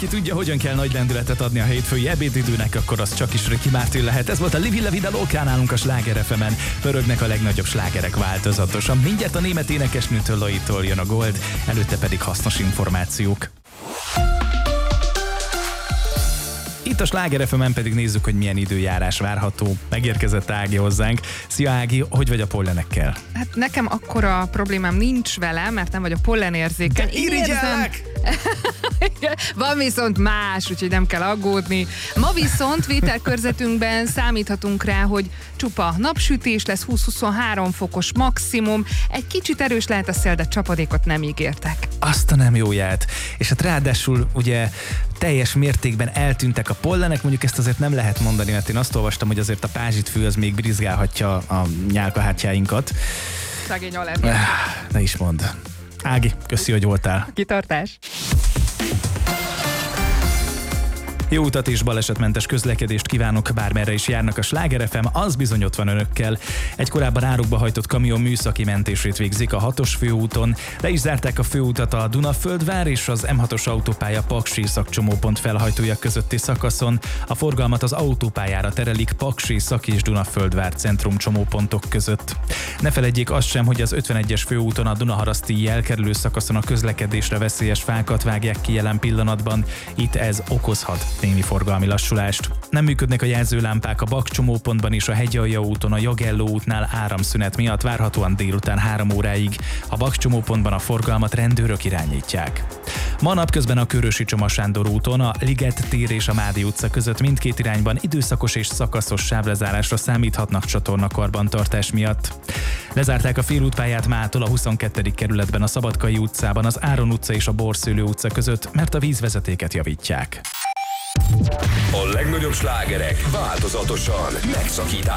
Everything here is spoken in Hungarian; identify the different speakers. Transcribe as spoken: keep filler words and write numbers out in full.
Speaker 1: Aki tudja, hogyan kell nagy lendületet adni a hétfői ebédidőnek, akkor az csak is Ricky Martin lehet. Ez volt a Livin La Vida Loca nálunk a Sláger ef emen. Pörögnek a legnagyobb slágerek változatosan. Mindjárt a német énekesnőtől, Loitól jön a Gold, előtte pedig hasznos információk. Itt a Sláger ef emen pedig nézzük, hogy milyen időjárás várható. Megérkezett Ági hozzánk. Szia Ági, hogy vagy a pollenekkel?
Speaker 2: Hát nekem akkora problémám nincs vele, mert nem vagyok pollenérzékeny.
Speaker 1: De irigyellek!
Speaker 2: Van viszont más, úgyhogy nem kell aggódni. Ma viszont vételkörzetünkben számíthatunk rá, hogy csupa napsütés lesz, húsz-huszonhárom fokos maximum. Egy kicsit erős lehet a szél, de csapadékot nem ígértek.
Speaker 1: Azt a nem jóját. És hát ráadásul ugye teljes mértékben eltűntek a pollenek, mondjuk ezt azért nem lehet mondani, mert én azt olvastam, hogy azért a pázsitfű az még brizgálhatja a nyálkahártyáinkat.
Speaker 2: Szegény Alett.
Speaker 1: Ne is mondd. Ági, köszi, hogy voltál.
Speaker 2: Kitartás.
Speaker 1: Jó utat és balesetmentes közlekedést kívánok, bármerre is járnak a Sláger ef em, az bizony ott van önökkel. Egy korábban árokba hajtott kamion műszaki mentését végzik a hatos főúton, le is zárták a főútat a Dunaföldvár és az em hatos autópálya Paksi szakcsomópont felhajtója közötti szakaszon. A forgalmat az autópályára terelik Paksi szak és Dunaföldvár centrum csomópontok között. Ne feledjék azt sem, hogy az ötvenegyes főúton a Dunaharaszti elkerülő szakaszon a közlekedésre veszélyes fákat vágják ki jelen pillanatban. Itt ez okozhat némi forgalmi lassulást. Nem működnek a jelzőlámpák a Bak csomópontban és a Hegyalja úton a Jagelló útnál áramszünet miatt várhatóan délután három óráig. A Bak csomópontban a forgalmat rendőrök irányítják. Ma napközben a Körösi Csoma Sándor úton a Liget tér és a Mádi utca között mindkét irányban időszakos és szakaszos sávlezárásra számíthatnak csatornakarbantartás miatt. Lezárták a félútpályát mától a huszonkettedik kerületben a Szabadkai utcában, az Áron utca és a Borszőlő utca között, mert a vízvezetéket javítják.
Speaker 3: A legnagyobb slágerek változatosan megszakítás.